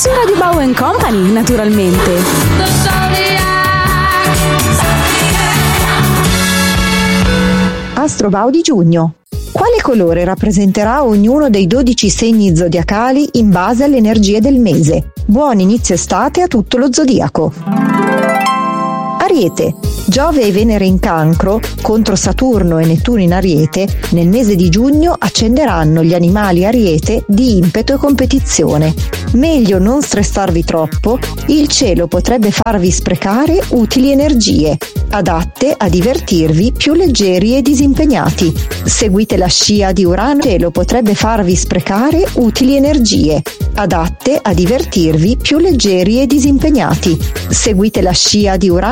su Radio Bow & Company, naturalmente. Astro-Bow di giugno. Quale colore rappresenterà ognuno dei 12 segni zodiacali in base alle energie del mese? Buon inizio estate a tutto lo zodiaco. Ariete. Giove e Venere in Cancro contro Saturno e Nettuno in Ariete nel mese di giugno accenderanno gli animali Ariete di impeto e competizione. Meglio non stressarvi troppo, il cielo potrebbe farvi sprecare utili energie, adatte a divertirvi più leggeri e disimpegnati. Seguite la scia di Urano, il cielo potrebbe farvi sprecare utili energie, adatte a divertirvi più leggeri e disimpegnati. Seguite la scia di Urano.